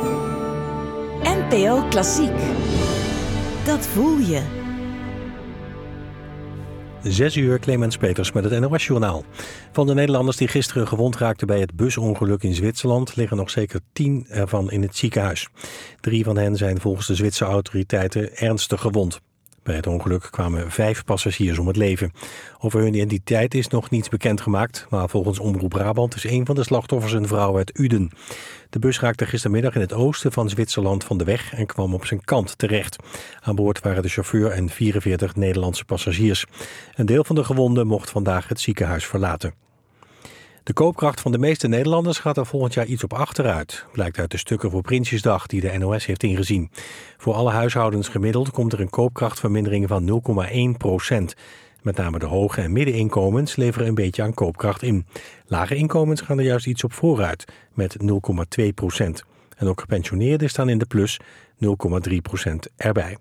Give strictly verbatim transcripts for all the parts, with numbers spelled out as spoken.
N P O Klassiek. Dat voel je. Zes uur, Clemens Peters met het N O S-journaal. Van de Nederlanders die gisteren gewond raakten bij het busongeluk in Zwitserland liggen nog zeker tien ervan in het ziekenhuis. Drie van hen zijn volgens de Zwitserse autoriteiten ernstig gewond. Bij het ongeluk kwamen vijf passagiers om het leven. Over hun identiteit is nog niets bekendgemaakt, maar volgens Omroep Brabant is een van de slachtoffers een vrouw uit Uden. De bus raakte gistermiddag in het oosten van Zwitserland van de weg en kwam op zijn kant terecht. Aan boord waren de chauffeur en vierenveertig Nederlandse passagiers. Een deel van de gewonden mocht vandaag het ziekenhuis verlaten. De koopkracht van de meeste Nederlanders gaat er volgend jaar iets op achteruit. Blijkt uit de stukken voor Prinsjesdag die de N O S heeft ingezien. Voor alle huishoudens gemiddeld komt er een koopkrachtvermindering van nul komma één procent. Met name de hoge en middeninkomens leveren een beetje aan koopkracht in. Lage inkomens gaan er juist iets op vooruit, met nul komma twee procent. En ook gepensioneerden staan in de plus, nul komma drie procent erbij.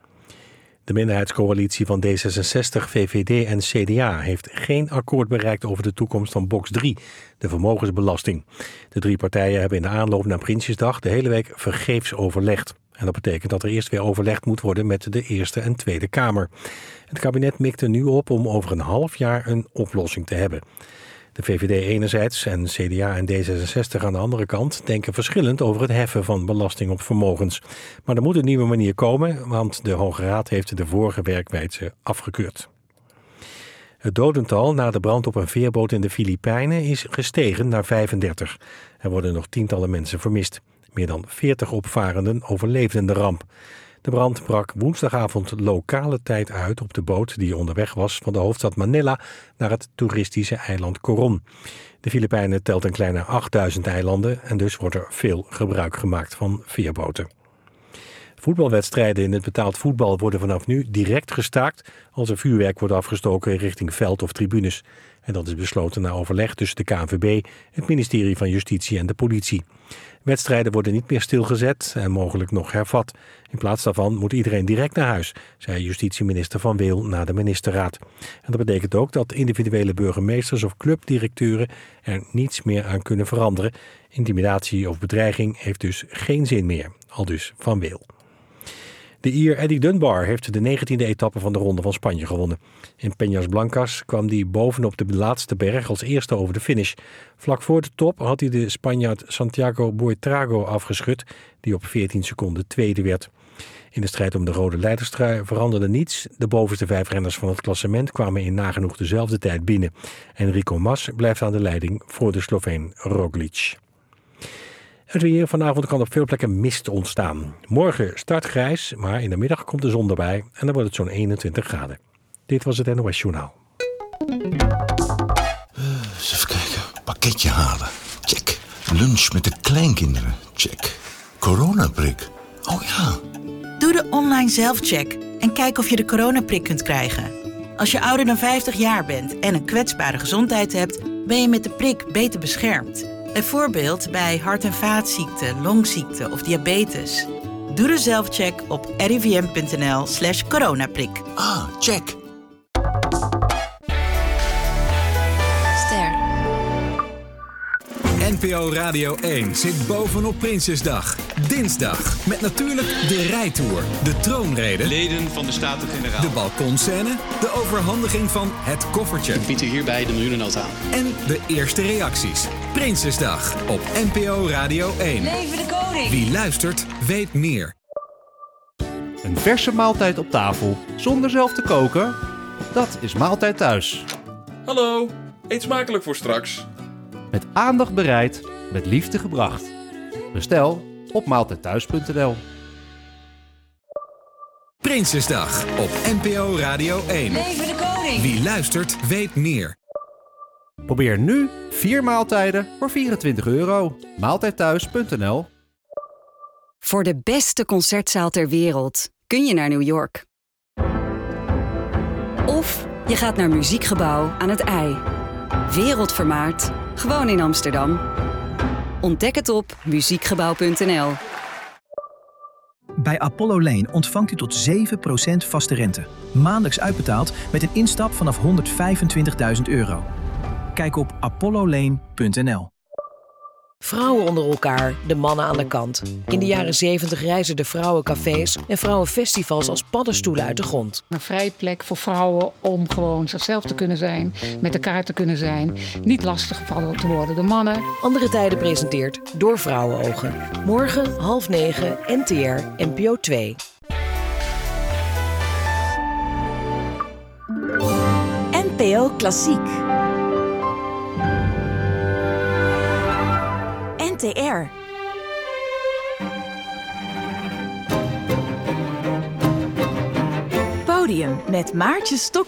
De minderheidscoalitie van D zesenzestig, V V D en C D A heeft geen akkoord bereikt over de toekomst van box drie, de vermogensbelasting. De drie partijen hebben in de aanloop naar Prinsjesdag de hele week vergeefs overlegd. En dat betekent dat er eerst weer overlegd moet worden met de Eerste en Tweede Kamer. Het kabinet mikt er nu op om over een half jaar een oplossing te hebben. De V V D enerzijds en C D A en D zesenzestig aan de andere kant denken verschillend over het heffen van belasting op vermogens. Maar er moet een nieuwe manier komen, want de Hoge Raad heeft de vorige werkwijze afgekeurd. Het dodental na de brand op een veerboot in de Filipijnen is gestegen naar vijfendertig. Er worden nog tientallen mensen vermist. Meer dan veertig opvarenden overleefden de ramp. De brand brak woensdagavond lokale tijd uit op de boot die onderweg was van de hoofdstad Manila naar het toeristische eiland Coron. De Filipijnen telt een kleine achtduizend eilanden en dus wordt er veel gebruik gemaakt van veerboten. Voetbalwedstrijden in het betaald voetbal worden vanaf nu direct gestaakt als er vuurwerk wordt afgestoken richting veld of tribunes. En dat is besloten na overleg tussen de K N V B, het ministerie van Justitie en de politie. Wedstrijden worden niet meer stilgezet en mogelijk nog hervat. In plaats daarvan moet iedereen direct naar huis, zei justitieminister Van Weel na de ministerraad. En dat betekent ook dat individuele burgemeesters of clubdirecteuren er niets meer aan kunnen veranderen. Intimidatie of bedreiging heeft dus geen zin meer, aldus Van Weel. De Ier Eddie Dunbar heeft de negentiende etappe van de Ronde van Spanje gewonnen. In Peñas Blancas kwam hij bovenop de laatste berg als eerste over de finish. Vlak voor de top had hij de Spanjaard Santiago Buitrago afgeschud, die op veertien seconden tweede werd. In de strijd om de rode leiderstrui veranderde niets. De bovenste vijf renners van het klassement kwamen in nagenoeg dezelfde tijd binnen. Enrico Mas blijft aan de leiding voor de Sloveen Roglic. Het weer. Vanavond kan op veel plekken mist ontstaan. Morgen start grijs, maar in de middag komt de zon erbij en dan wordt het zo'n eenentwintig graden. Dit was het N O S-journaal. Eens even kijken. Pakketje halen. Check. Lunch met de kleinkinderen. Check. Coronaprik. Oh ja. Doe de online zelfcheck en kijk of je de coronaprik kunt krijgen. Als je ouder dan vijftig jaar bent en een kwetsbare gezondheid hebt, ben je met de prik beter beschermd. Bijvoorbeeld bij hart- en vaatziekten, longziekten of diabetes. Doe de zelfcheck op rivm.nl slash coronaprik. Ah, check. Ster. N P O Radio één zit bovenop Prinsjesdag. Dinsdag met natuurlijk de rijtour, de troonrede, leden van de Staten-Generaal, de balkonscène, de overhandiging van het koffertje. Ik bied u hierbij de miljoenennota aan. En de eerste reacties. Prinsjesdag op N P O Radio één. Leven de koning! Wie luistert, weet meer. Een verse maaltijd op tafel, zonder zelf te koken? Dat is Maaltijd Thuis. Hallo, eet smakelijk voor straks. Met aandacht bereid, met liefde gebracht. Bestel op maaltijdthuis punt n l. Prinsjesdag op N P O Radio één. Leven de koning! Wie luistert, weet meer. Probeer nu vier maaltijden voor vierentwintig euro. maaltijdthuis punt n l. Voor de beste concertzaal ter wereld kun je naar New York. Of je gaat naar Muziekgebouw aan het IJ. Wereldvermaard, gewoon in Amsterdam. Ontdek het op muziekgebouw punt n l. Bij Apollo Lane ontvangt u tot zeven procent vaste rente. Maandelijks uitbetaald met een instap vanaf honderdvijfentwintigduizend euro. Kijk op apollo lane punt n l. Vrouwen onder elkaar, de mannen aan de kant. In de jaren zeventig reisden de vrouwencafés en vrouwenfestivals als paddenstoelen uit de grond. Een vrije plek voor vrouwen om gewoon zichzelf te kunnen zijn, met elkaar te kunnen zijn, niet lastiggevallen te worden door mannen. Andere Tijden presenteert Door Vrouwenogen. Morgen half negen, N T R, N P O twee. N P O Klassiek. N T R. Podium met Maartje Stok